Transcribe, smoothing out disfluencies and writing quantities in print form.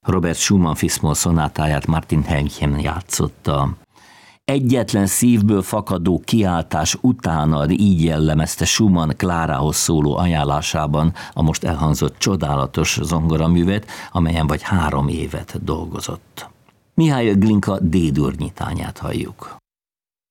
Robert Schumann Fis-moll szonátáját Martin Helmchen játszotta. Egyetlen szívből fakadó kiáltás után így jellemezte Schumann Klárához szóló ajánlásában a most elhangzott csodálatos zongoraművet, amelyen vagy 3 évet dolgozott. Mihály Glinka D-dur nyitányát halljuk.